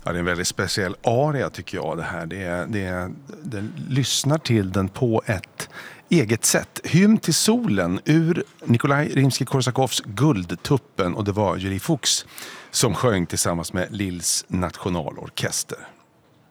Ja, det är en väldigt speciell aria tycker jag det här. Den lyssnar till den på ett eget sätt. Hymn till solen ur Nikolaj Rimskij-Korsakovs Guldtuppen, och det var Julie Fuchs som sjöng tillsammans med Lills nationalorkester.